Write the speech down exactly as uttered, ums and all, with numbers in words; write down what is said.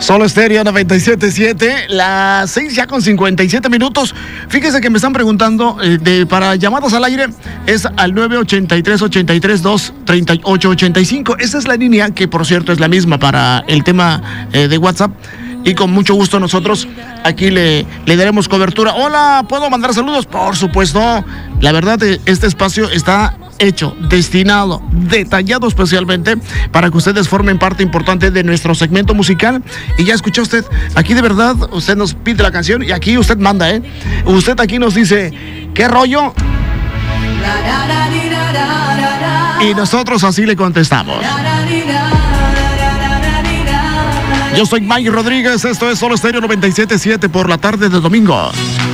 Solo Estéreo noventa y siete punto siete, las seis ya con cincuenta y siete minutos. Fíjese que me están preguntando eh, de, para llamadas al aire, es al nueve ochenta y tres, ochenta y tres, dos, treinta y ocho, ochenta y cinco. Esa es la línea, que por cierto es la misma para el tema eh, de WhatsApp. Y con mucho gusto nosotros aquí le, le daremos cobertura. Hola, ¿puedo mandar saludos? Por supuesto. La verdad, este espacio está hecho, destinado, detallado especialmente para que ustedes formen parte importante de nuestro segmento musical. Y ya escuchó usted, aquí de verdad usted nos pide la canción y aquí usted manda, ¿eh? Usted aquí nos dice, ¿qué rollo? Y nosotros así le contestamos. Yo soy Mike Rodríguez, esto es Solo Estéreo noventa y siete punto siete por la tarde de domingo.